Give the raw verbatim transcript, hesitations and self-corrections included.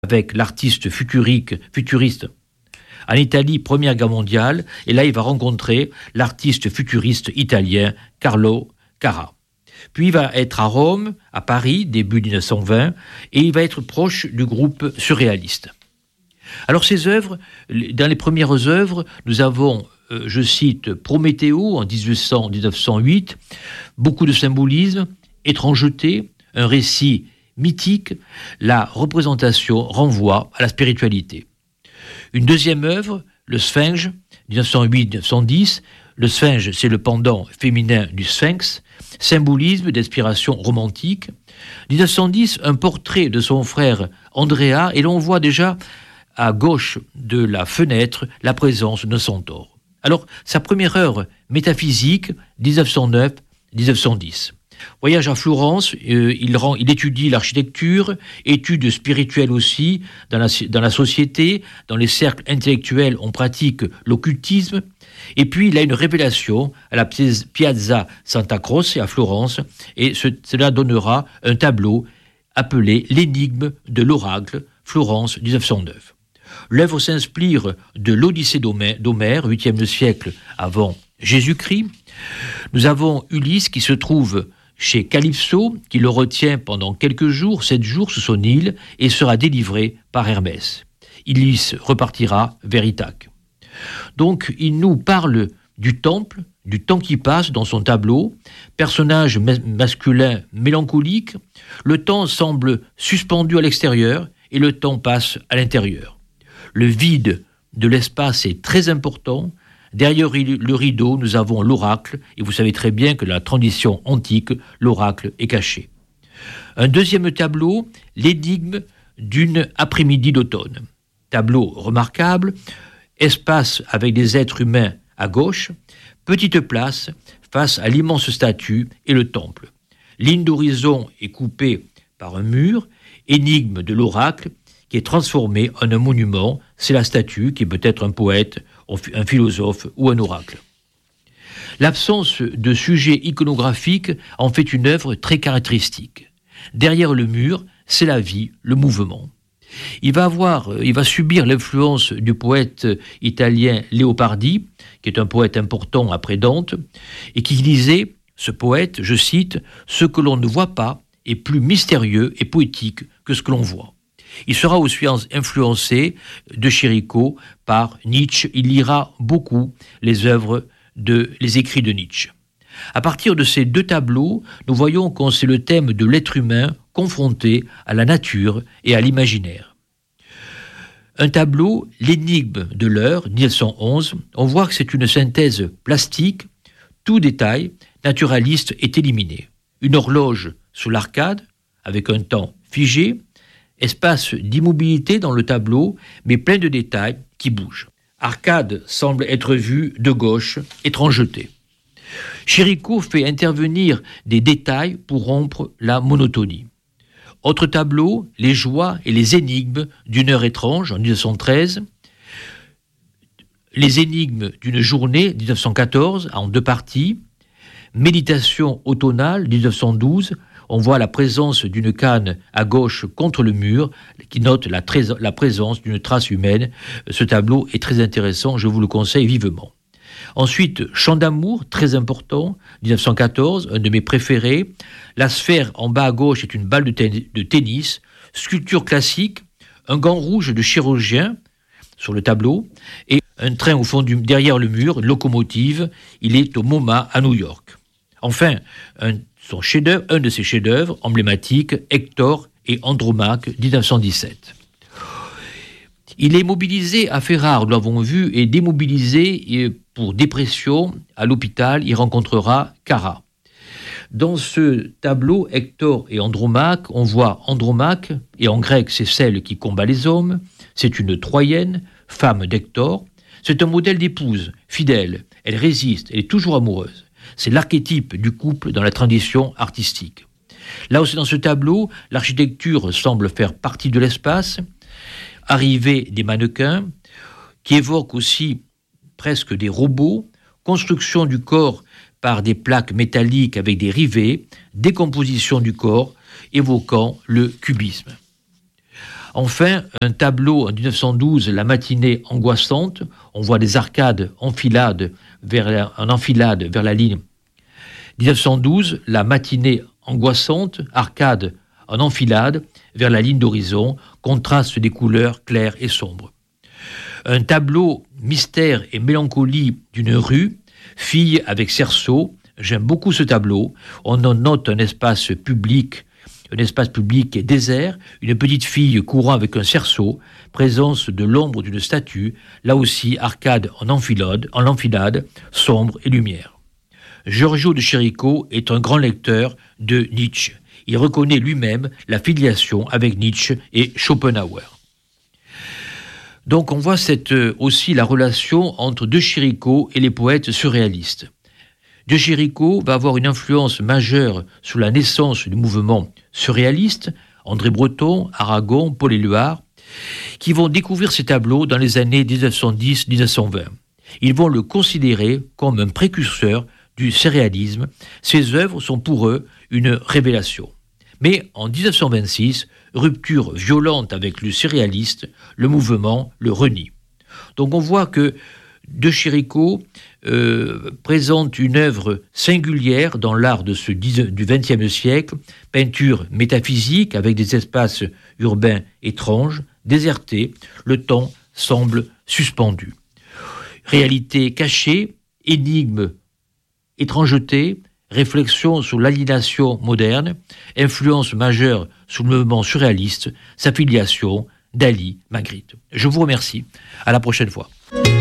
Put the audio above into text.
avec l'artiste futurique, futuriste en Italie, Première Guerre mondiale, et là il va rencontrer l'artiste futuriste italien Carlo Carrà. Puis il va être à Rome, à Paris, début dix-neuf cent vingt, et il va être proche du groupe surréaliste. Alors ces œuvres, dans les premières œuvres, nous avons, euh, je cite, Prométhéo en dix-neuf cent huit, beaucoup de symbolisme, étrangeté, un récit mythique, la représentation renvoie à la spiritualité. Une deuxième œuvre, le Sphinge, dix-neuf cent huit dix-neuf cent dix, le Sphinge, c'est le pendant féminin du Sphinx, symbolisme d'inspiration romantique. dix-neuf cent dix, un portrait de son frère Andrea, et l'on voit déjà à gauche de la fenêtre la présence d'un centaure. Alors, sa première œuvre métaphysique, dix-neuf cent neuf dix-neuf cent dix. Voyage à Florence, euh, il, rend, il étudie l'architecture, études spirituelles aussi, dans la, dans la société, dans les cercles intellectuels, on pratique l'occultisme, et puis il a une révélation à la Piazza Santa Croce à Florence, et ce, cela donnera un tableau appelé L'énigme de l'oracle, Florence dix-neuf cent neuf. L'œuvre s'inspire de l'Odyssée d'Homère, huitième siècle avant Jésus-Christ. Nous avons Ulysse qui se trouve chez Calypso, qui le retient pendant quelques jours, sept jours sous son île, et sera délivré par Hermès. Ulysse repartira vers Ithaque. Donc, il nous parle du temple, du temps qui passe dans son tableau, personnage ma- masculin mélancolique, le temps semble suspendu à l'extérieur et le temps passe à l'intérieur. Le vide de l'espace est très important. Derrière le rideau, nous avons l'oracle, et vous savez très bien que dans la tradition antique, l'oracle est caché. Un deuxième tableau, l'énigme d'une après-midi d'automne. Tableau remarquable, espace avec des êtres humains à gauche, petite place face à l'immense statue et le temple. Ligne d'horizon est coupée par un mur, énigme de l'oracle, qui est transformé en un monument, c'est la statue qui peut être un poète, un philosophe ou un oracle. L'absence de sujet iconographique en fait une œuvre très caractéristique. Derrière le mur, c'est la vie, le mouvement. Il va avoir, il va subir l'influence du poète italien Leopardi, qui est un poète important après Dante, et qui disait, ce poète, je cite, « Ce que l'on ne voit pas est plus mystérieux et poétique que ce que l'on voit ». Il sera aussi influencé de Chirico par Nietzsche. Il lira beaucoup les œuvres, de, les écrits de Nietzsche. À partir de ces deux tableaux, nous voyons qu'on c'est le thème de l'être humain confronté à la nature et à l'imaginaire. Un tableau, l'énigme de l'heure, dix-neuf cent onze, on voit que c'est une synthèse plastique, tout détail naturaliste est éliminé. Une horloge sous l'arcade, avec un temps figé, espace d'immobilité dans le tableau, mais plein de détails qui bougent. Arcade semble être vue de gauche, étrangeté. Chirico fait intervenir des détails pour rompre la monotonie. Autre tableau, les joies et les énigmes d'une heure étrange en dix-neuf cent treize. Les énigmes d'une journée, dix-neuf cent quatorze, en deux parties. Méditation automnale, dix-neuf cent douze. On voit la présence d'une canne à gauche contre le mur qui note la, trés- la présence d'une trace humaine. Ce tableau est très intéressant, je vous le conseille vivement. Ensuite, Chant d'amour, très important, dix-neuf cent quatorze, un de mes préférés. La sphère en bas à gauche est une balle de, ten- de tennis. Sculpture classique, un gant rouge de chirurgien sur le tableau et un train au fond du, derrière le mur, une locomotive. Il est au MoMA à New York. Enfin, un Son chef-d'œuvre, un de ses chefs-d'œuvre emblématiques, Hector et Andromaque, dix-neuf cent dix-sept. Il est mobilisé à Ferrare, nous l'avons vu, et démobilisé pour dépression à l'hôpital. Il rencontrera Carrà. Dans ce tableau, Hector et Andromaque, on voit Andromaque, et en grec, c'est celle qui combat les hommes. C'est une Troyenne, femme d'Hector. C'est un modèle d'épouse, fidèle. Elle résiste, elle est toujours amoureuse. C'est l'archétype du couple dans la tradition artistique. Là aussi, dans ce tableau, l'architecture semble faire partie de l'espace. Arrivée des mannequins, qui évoquent aussi presque des robots, construction du corps par des plaques métalliques avec des rivets, décomposition du corps, évoquant le cubisme. Enfin, un tableau en dix-neuf cent douze, La matinée angoissante. On voit des arcades enfilades vers la, en enfilade vers la ligne. dix-neuf cent douze, La matinée angoissante, arcade en enfilade vers la ligne d'horizon, contraste des couleurs claires et sombres. Un tableau Mystère et mélancolie d'une rue, Fille avec cerceau. J'aime beaucoup ce tableau. On en note un espace public, un espace public désert, une petite fille courant avec un cerceau, présence de l'ombre d'une statue, là aussi arcade en enfilade, en enfilade, sombre et lumière. Giorgio de Chérico est un grand lecteur de Nietzsche. Il reconnaît lui-même la filiation avec Nietzsche et Schopenhauer. Donc on voit cette, aussi la relation entre De Chirico et les poètes surréalistes. De Chirico va avoir une influence majeure sur la naissance du mouvement surréaliste, André Breton, Aragon, Paul Éluard, qui vont découvrir ces tableaux dans les années dix-neuf cent dix à dix-neuf cent vingt. Ils vont le considérer comme un précurseur du surréalisme. Ses œuvres sont pour eux une révélation. Mais en dix-neuf cent vingt-six, rupture violente avec le surréaliste, le mouvement le renie. Donc on voit que De Chirico euh, présente une œuvre singulière dans l'art de ce du vingtième siècle, peinture métaphysique avec des espaces urbains étranges, désertés, le temps semble suspendu. Réalité cachée, énigme, étrangeté, réflexion sur l'aliénation moderne, influence majeure sur le mouvement surréaliste, sa filiation, Dali, Magritte. Je vous remercie. À la prochaine fois.